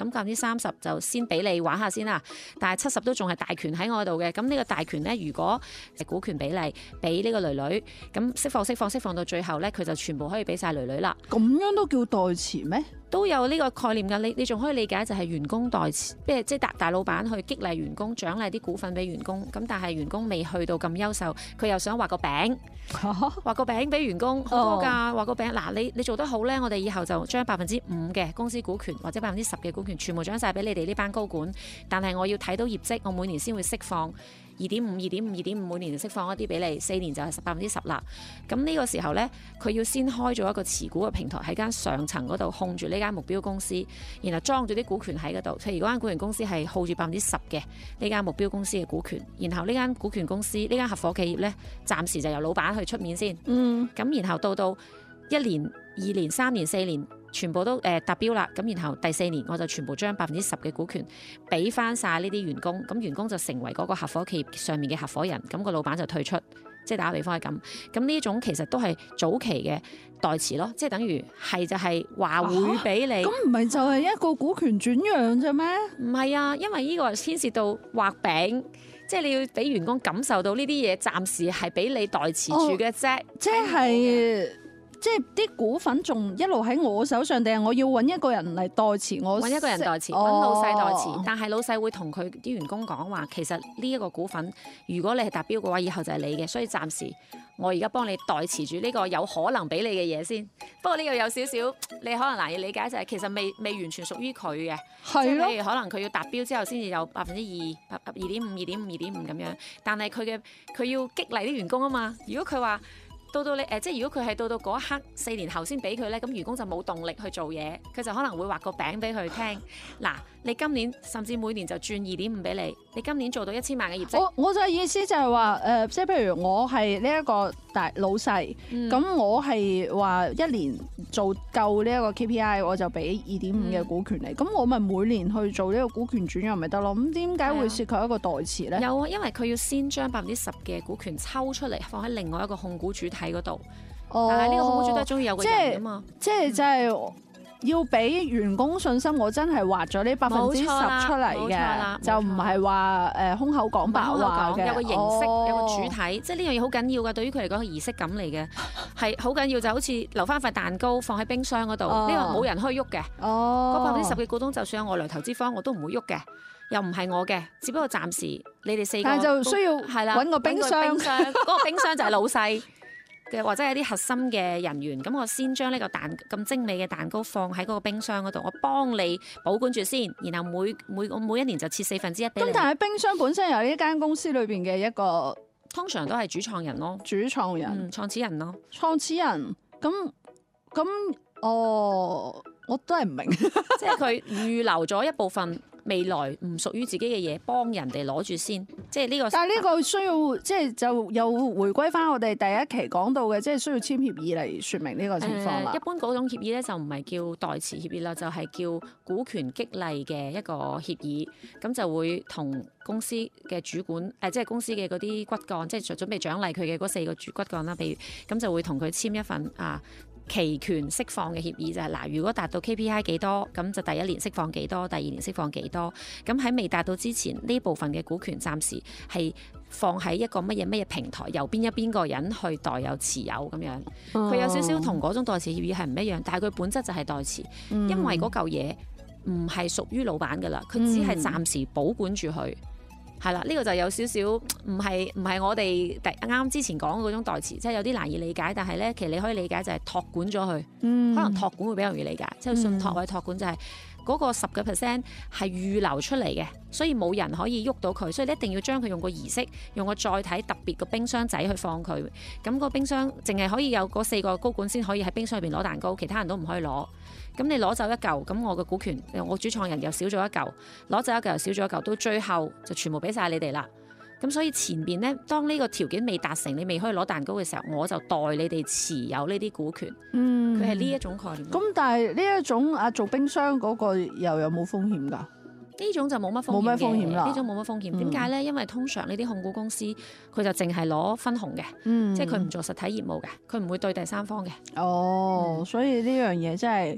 咁30%就先俾你玩下先啦。但係70%都仲係大權喺我度嘅。咁呢個大權咧，如果股權比例俾呢個女女，咁釋放到最後咧，佢就全部可以俾晒女女啦。 咁樣都叫代持咩？ 都有呢個概念㗎，你仲可以理解就係員工代持，即係大老闆去激勵員工，獎勵啲股份俾員工。咁但係員工未去到咁優秀，佢又想畫個餅，畫個餅俾員工好多㗎。畫個餅嗱，你做得好咧，我哋以後就將5%嘅公司股權或者10%嘅股權全部獎晒俾你哋呢班高管。但係我要睇到業績，我每年先會釋放2.5，每年就釋放一啲俾你，4年就係10%啦。咁呢個時候咧，佢要先開咗一個持股嘅平台喺間上層嗰度控住呢間目標公司，然後裝住啲股權喺嗰度。譬如嗰間股權公司係 hold 住10%嘅呢間目標公司嘅股權，然後呢間股權公司呢間合夥企業咧，暫時就由老闆去出面先。咁然後到1年、2年、3年、4年。全部都達標啦，咁然後第4年我就全部將10%嘅股權俾翻晒呢啲員工，咁員工就成為嗰個合夥企業上面嘅合夥人，咁個老闆就退出，即係打個地方係咁。咁呢種其實都係早期嘅代持咯，即係等於係就係話會俾你。 咁唔係就係一個股權轉讓啫咩？ 唔係啊，因為呢個牽涉到畫餅，即係你要俾員工感受到呢啲嘢暫時係俾你代持住嘅啫， 即係啲股份仲一路喺我手上，定係我要揾一個人嚟代持我？ 揾一個人代持，揾老細代持。但係老細會同佢啲員工講話，其實呢一個股份，如果你係達標嘅話，以後就係你嘅，所以暫時我而家幫你代持住呢個有可能俾你嘅嘢先。不過呢個有少少，你可能難以理解就係其實未完全屬於佢嘅，即係譬如可能佢要達標之後先至有2%、2.5、2.5咁樣。但係佢要激勵啲員工啊嘛。如果佢話，到你即係如果佢係到嗰一刻4年後先俾佢咧，咁員工就冇動力去做嘢，佢就可能會畫個餅俾佢聽。嗱，你今年甚至每年就轉2.5俾你，你今年做到1000萬嘅業績。 我就係意思就係話即係譬如我係呢一個大老細，咁我係話1年做夠呢一個 KPI，我就俾2.5嘅股權你，咁我咪每年去做呢個股權轉讓咪得咯？咁點解會涉及一個代持咧？ 有啊，因為佢要先將10%嘅股權抽出嚟，放喺另外一個控股主體嗰度。但係呢個控股主體終於有個人啊嘛， 即係要俾員工信心，我真係畫咗呢10%出嚟嘅，就唔係話空口講白話嘅。 有個形式，有個主體，即係呢樣嘢好緊要㗎。對於佢嚟講係儀式感嚟嘅，係好緊要。就好似留翻塊蛋糕放喺冰箱嗰度，呢個冇人可以喐嘅。嗰10%嘅股東就算有外來投資方，我都唔會喐嘅，又唔係我嘅，只不過暫時你哋4個， 但係就需要揾個冰箱， 嗰個冰箱就係老細嘅或者係啲核心嘅人員，咁我先將呢個咁精美嘅蛋糕放喺嗰個冰箱嗰度，我幫你保管住先，然後每1年就切1/4俾你。 咁但係冰箱本身有呢間公司裏邊嘅一個， 通常都係主創人咯，創始人咯， 創始人咁我都係唔明， 即係佢預留咗一部分未來唔屬於自己嘅嘢，幫人哋攞住先，即係呢個。 但係呢個需要即係就又回歸翻我哋第一期講到嘅，即係需要簽協議嚟説明呢個情況啦。 一般嗰種協議咧就唔係叫代持協議啦，就係叫股權激勵嘅一個協議，咁就會同公司嘅主管即係公司嘅嗰啲骨幹，即係準備獎勵佢嘅嗰4個骨幹啦，譬如咁就會同佢簽一份期權釋放嘅協議，就係嗱，如果達到 KPI 幾多，咁就第1年釋放幾多，第2年釋放幾多。咁喺未達到之前，呢部分嘅股權暫時係放喺一個乜嘢平台，由邊個人去代有持有咁樣。佢有少少同嗰種代持協議係唔一樣，但係佢本質就係代持，因為嗰嚿嘢唔係屬於老闆㗎啦，佢只係暫時保管住佢。係啦，呢個就有少少唔係我哋啱之前講嗰種代持，即係有啲難以理解。但係咧，其實你可以理解就係託管咗佢，可能託管會比較容易理解，即係信託或者託管就係嗰個10%係預留出嚟嘅，所以冇人可以喐到佢，所以你一定要將佢用個儀式，用個載體特別個冰箱仔去放佢。咁個冰箱淨係可以有嗰4個高管先可以喺冰箱入邊攞蛋糕，其他人都唔可以攞。咁你攞走一嚿，咁我嘅股權，我主創人又少咗一嚿，攞走一嚿又少咗一嚿，到最後就全部俾晒你哋啦。咁所以前邊呢，當呢個條件未達成，你未可以攞蛋糕嘅時候，我就代你哋持有呢啲股權。佢係呢一種概念。 咁但係呢一種做冰箱嗰個又有冇風險㗎？ 呢種就冇乜風險啦。呢種冇乜風險。點解咧？因為通常呢啲控股公司佢就淨係攞分紅嘅，即係佢唔做實體業務嘅，佢唔會對第三方嘅。 所以呢樣嘢真係。